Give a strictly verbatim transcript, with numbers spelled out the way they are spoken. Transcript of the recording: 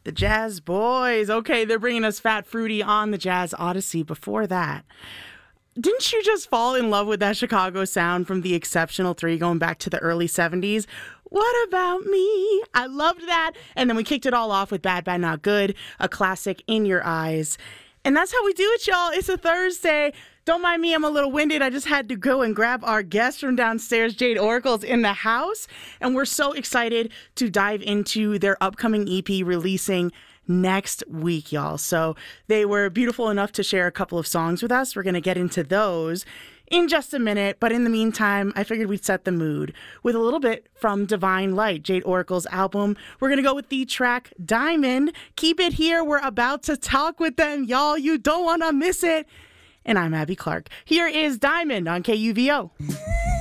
The Jazz Boys. Okay, they're bringing us Fat Fruity on the Jazz Odyssey. Before that, didn't you just fall in love with that Chicago sound from the Exceptional Three going back to the early seventies? What about me? I loved that. And then we kicked it all off with Bad Bad Not Good, a classic, In Your Eyes. And that's how we do it, y'all. It's a Thursday. Don't mind me, I'm a little winded. I just had to go and grab our guest from downstairs. Jade Oracle's in the house. And we're so excited to dive into their upcoming E P releasing next week, y'all. So they were beautiful enough to share a couple of songs with us. We're going to get into those in just a minute. But in the meantime, I figured we'd set the mood with a little bit from Divine Light, Jade Oracle's album. We're going to go with the track Diamond. Keep it here. We're about to talk with them, y'all. You don't want to miss it. And I'm Abby Clark. Here is Diamond on K U V O.